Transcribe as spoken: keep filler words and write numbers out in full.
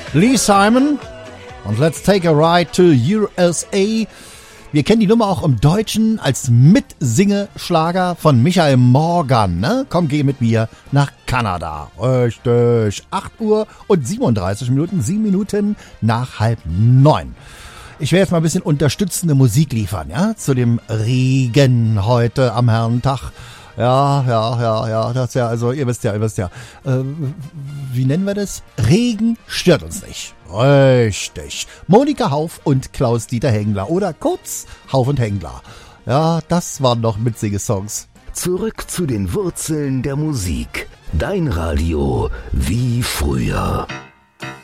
Lee Simon und Let's Take a Ride to U S A. Wir kennen die Nummer auch im Deutschen als Mitsingeschlager von Michael Morgan. Ne? Komm, geh mit mir nach Kanada. Richtig. acht Uhr und siebenunddreißig Minuten, sieben Minuten nach halb neun. Ich werde jetzt mal ein bisschen unterstützende Musik liefern, ja, zu dem Regen heute am Herrentag. Ja, ja, ja, ja, das ist ja, also ihr wisst ja, ihr wisst ja, äh, wie nennen wir das? Regen stört uns nicht. Richtig. Monika Hauf und Klaus-Dieter Hengler oder kurz Hauf und Hengler. Ja, das waren doch witzige Songs. Zurück zu den Wurzeln der Musik. Dein Radio wie früher.